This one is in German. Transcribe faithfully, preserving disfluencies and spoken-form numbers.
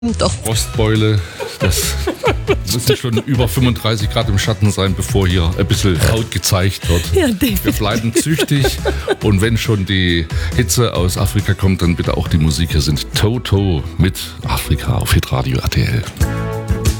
Doch. Frostbeule, das müssen schon über fünfunddreißig Grad im Schatten sein, bevor hier ein bisschen Haut gezeigt wird. Ja, definitiv. Wir bleiben züchtig und wenn schon die Hitze aus Afrika kommt, dann bitte auch die Musik. Hier sind Toto mit Afrika auf Hitradio R T L.